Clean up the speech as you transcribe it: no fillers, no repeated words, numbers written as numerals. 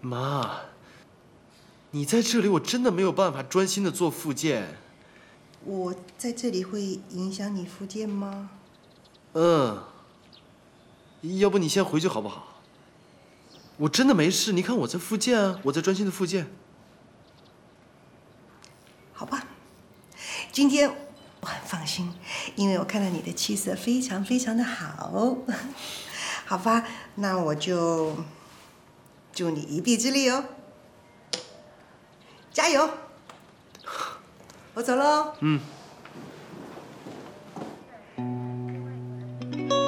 妈，你在这里，我真的没有办法专心的做复健。 我在这里会影响你复健吗？ 要不你先回去好不好？我真的没事，你看我在复健啊，我在专心的复健。 好吧，今天我很放心，因为我看到你的气色非常非常的好。好吧，那我就助你一臂之力哦，加油！我走喽。